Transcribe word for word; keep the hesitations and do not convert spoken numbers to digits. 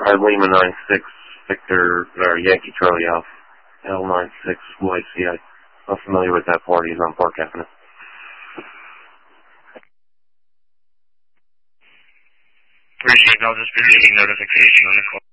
Uh, Lima nine six, Victor, or Yankee Charlie Alpha, L nine six Y C I. I'm familiar with that party. He's on Park Avenue. Appreciate it. I'll just be getting notification on the call.